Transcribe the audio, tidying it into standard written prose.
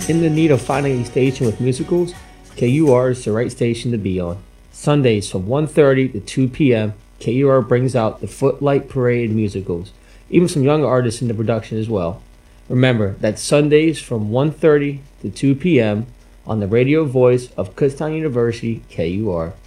In the need of finding a station with musicals? KUR is the right station to be on. Sundays from 1:30 to 2 p.m., KUR brings out the Footlight Parade musicals, even some young artists in the production as well. Remember, that's Sundays from 1:30 to 2 p.m. on the radio voice of Kutztown University, KUR.